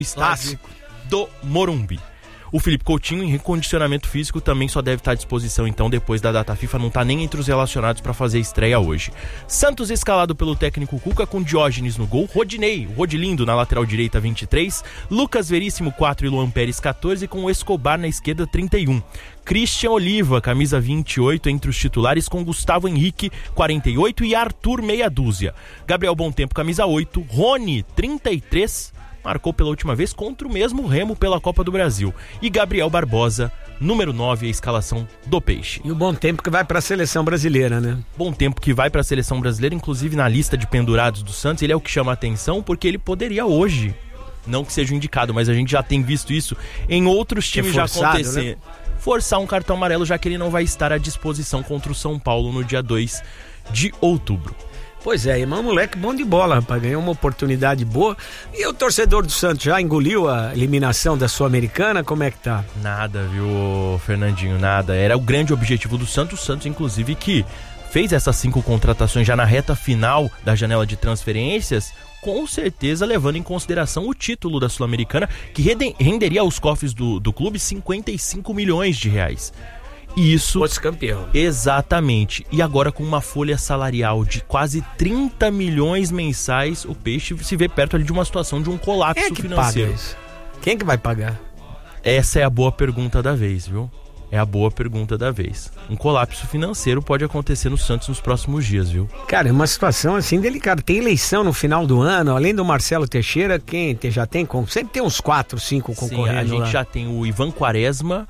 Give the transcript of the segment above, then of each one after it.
estádio do Morumbi. O Felipe Coutinho, em recondicionamento físico, também só deve estar à disposição, então, depois da data FIFA, não está nem entre os relacionados para fazer estreia hoje. Santos escalado pelo técnico Cuca, com Diógenes no gol, Rodinei, Rodilindo na lateral direita, 23, Lucas Veríssimo, 4 e Luan Pérez, 14, com o Escobar na esquerda, 31. Christian Oliva, camisa 28, entre os titulares, com Gustavo Henrique, 48, e Arthur, meia dúzia. Gabriel Bontempo, camisa 8, Rony, 33, marcou pela última vez contra o mesmo Remo pela Copa do Brasil. E Gabriel Barbosa, número 9, a escalação do Peixe. E o Bontempo que vai para a seleção brasileira, né? Bontempo que vai para a seleção brasileira, inclusive na lista de pendurados do Santos, ele é o que chama a atenção, porque ele poderia hoje, não que seja indicado, mas a gente já tem visto isso em outros times já acontecer. Né? Forçar um cartão amarelo, já que ele não vai estar à disposição contra o São Paulo no dia 2 de outubro. Pois é, irmão, moleque bom de bola, rapaz, ganhou uma oportunidade boa. E o torcedor do Santos já engoliu a eliminação da Sul-Americana? Como é que tá? Nada, viu, Fernandinho, nada. Era o grande objetivo do Santos, inclusive, que fez essas 5 contratações já na reta final da janela de transferências, com certeza levando em consideração o título da Sul-Americana, que renderia aos cofres do clube 55 milhões de reais. Isso. Fosse campeão. Exatamente. E agora com uma folha salarial de quase 30 milhões mensais, o Peixe se vê perto ali de uma situação de um colapso financeiro. Paga isso? Quem que vai pagar? Essa é a boa pergunta da vez, viu? É a boa pergunta da vez. Um colapso financeiro pode acontecer no Santos nos próximos dias, viu? Cara, é uma situação assim delicada. Tem eleição no final do ano, além do Marcelo Teixeira, quem já tem? Sempre tem uns 4, 5 concorrendo. Sim, a gente lá. já tem o Ivan Quaresma,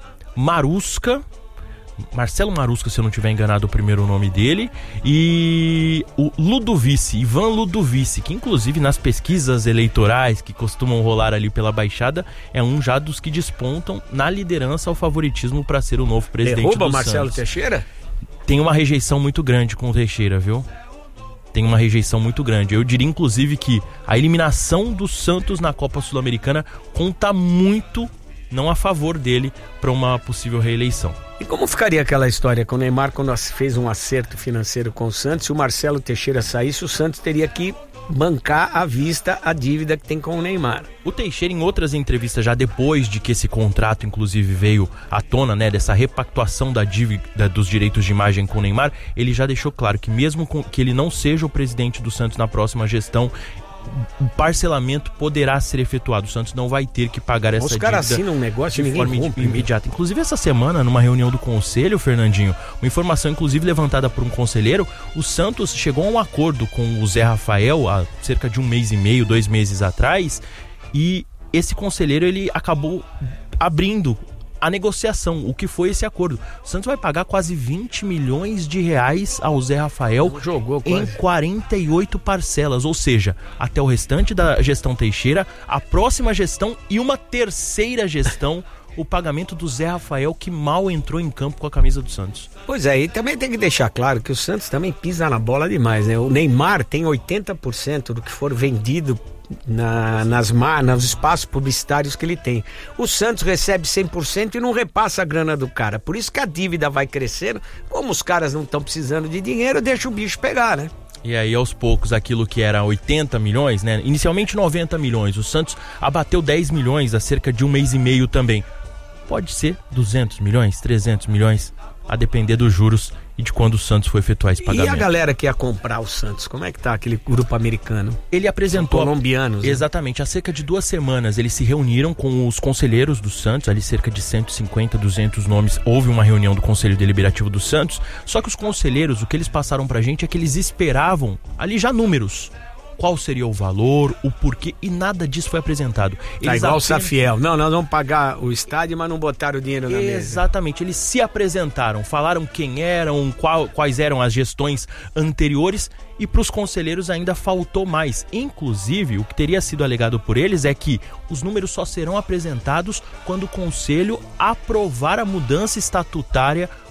Marcelo Marusca, se eu não estiver enganado o primeiro nome dele, e o Ludovici, Ivan Ludovici, que inclusive nas pesquisas eleitorais que costumam rolar ali pela Baixada, é um já dos que despontam na liderança ao favoritismo para ser o novo presidente do Santos. Derruba Marcelo Teixeira? Tem uma rejeição muito grande com o Teixeira, viu? Tem uma rejeição muito grande. Eu diria inclusive que a eliminação do Santos na Copa Sul-Americana conta muito, não a favor dele, para uma possível reeleição. E como ficaria aquela história com o Neymar quando fez um acerto financeiro com o Santos? Se o Marcelo Teixeira saísse, o Santos teria que bancar à vista a dívida que tem com o Neymar. O Teixeira, em outras entrevistas, já depois de que esse contrato inclusive veio à tona, né, dessa repactuação da dívida dos direitos de imagem com o Neymar, ele já deixou claro que mesmo que ele não seja o presidente do Santos na próxima gestão, o parcelamento poderá ser efetuado. O Santos não vai ter que pagar essa dívida. Os caras assinam um negócio de forma imediata. Inclusive essa semana, numa reunião do conselho, Fernandinho, uma informação inclusive levantada por um conselheiro, o Santos chegou a um acordo com o Zé Rafael há cerca de 1 mês e meio, 2 meses atrás, e esse conselheiro ele acabou abrindo a negociação. O que foi esse acordo? O Santos vai pagar quase 20 milhões de reais ao Zé Rafael em 48 parcelas, ou seja, até o restante da gestão Teixeira, a próxima gestão e uma terceira gestão, o pagamento do Zé Rafael, que mal entrou em campo com a camisa do Santos. Pois é, e também tem que deixar claro que o Santos também pisa na bola demais, né? O Neymar tem 80% do que for vendido nos espaços publicitários que ele tem. O Santos recebe 100% e não repassa a grana do cara. Por isso que a dívida vai crescendo. Como os caras não estão precisando de dinheiro, deixa o bicho pegar, né? E aí, aos poucos, aquilo que era 80 milhões, né? Inicialmente 90 milhões. O Santos abateu 10 milhões há cerca de 1 mês e meio também. Pode ser 200 milhões, 300 milhões, a depender dos juros e de quando o Santos for efetuar esse pagamento. E a galera que ia comprar o Santos, como é que tá aquele grupo americano? Ele apresentou... Colombianos. Exatamente, né? Há cerca de 2 semanas eles se reuniram com os conselheiros do Santos, ali cerca de 150, 200 nomes. Houve uma reunião do Conselho Deliberativo do Santos, só que os conselheiros, o que eles passaram pra gente é que eles esperavam ali já números. Qual seria o valor, o porquê, e nada disso foi apresentado. Tá igual o Safiel. Não, nós vamos pagar o estádio, mas não botaram o dinheiro na mesa. Exatamente, eles se apresentaram, falaram quem eram, quais eram as gestões anteriores, e para os conselheiros ainda faltou mais. Inclusive, o que teria sido alegado por eles é que os números só serão apresentados quando o conselho aprovar a mudança estatutária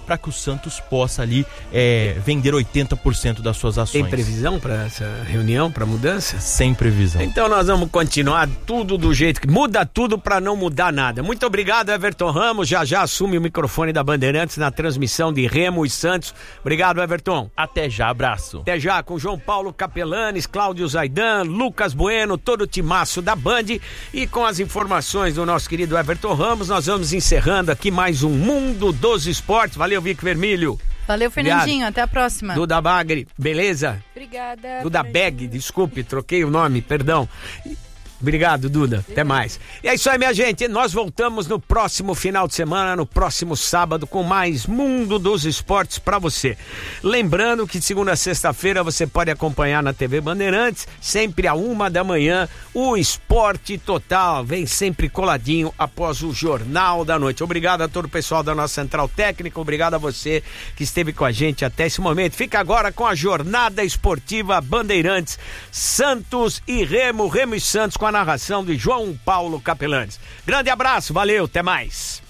para que o Santos possa ali vender 80% das suas ações. Tem previsão para essa reunião, para mudança? Sem previsão. Então nós vamos continuar tudo do jeito que muda tudo para não mudar nada. Muito obrigado, Everton Ramos. Já assume o microfone da Bandeirantes na transmissão de Remo e Santos. Obrigado, Everton. Até já, abraço. Até já, com João Paulo Capelanes, Cláudio Zaidan, Lucas Bueno, todo o timaço da Band, e com as informações do nosso querido Everton Ramos, nós vamos encerrando aqui mais um Mundo dos Esportes. Valeu, Vic Vermelho. Valeu, Fernandinho. Obrigado. Até a próxima. Duda Bagre, beleza? Obrigada. Duda Beg, desculpe, troquei o nome, perdão. Obrigado, Duda. Até mais. E é isso aí, minha gente. Nós voltamos no próximo final de semana, no próximo sábado, com mais Mundo dos Esportes pra você. Lembrando que de segunda a sexta-feira você pode acompanhar na TV Bandeirantes, sempre à 1h, o Esporte Total. Vem sempre coladinho após o Jornal da Noite. Obrigado a todo o pessoal da nossa Central Técnica. Obrigado a você que esteve com a gente até esse momento. Fica agora com a Jornada Esportiva Bandeirantes, Santos e Remo, Remo e Santos, com a narração de João Paulo Capelanes. Grande abraço, valeu, até mais.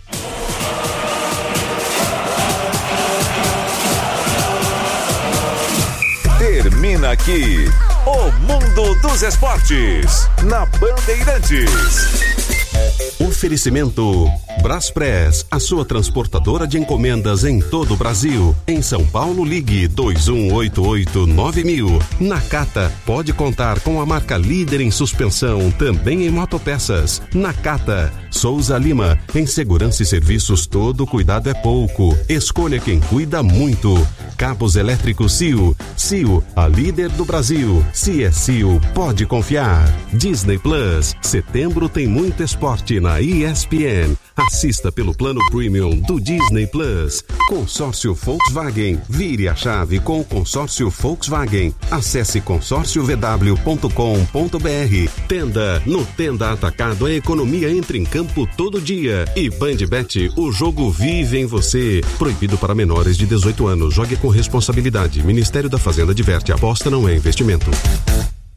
Termina aqui o Mundo dos Esportes na Bandeirantes. Oferecimento Braspress, a sua transportadora de encomendas em todo o Brasil. Em São Paulo, ligue 2188-9000. Nakata, pode contar com a marca líder em suspensão, também em motopeças. Nakata. Souza Lima, em segurança e serviços todo cuidado é pouco. Escolha quem cuida muito. Cabos elétricos Cio. Cio, a líder do Brasil. Se é Cio, pode confiar. Disney Plus, setembro tem muito esporte na ESPN. Assista pelo plano premium do Disney Plus. Consórcio Volkswagen. Vire a chave com o consórcio Volkswagen. Acesse consórciovw.com.br. Tenda. No Tenda Atacado, a economia entra em campo todo dia. E BandBet, o jogo vive em você. Proibido para menores de 18 anos. Jogue com responsabilidade. Ministério da Fazenda adverte. Aposta não é investimento.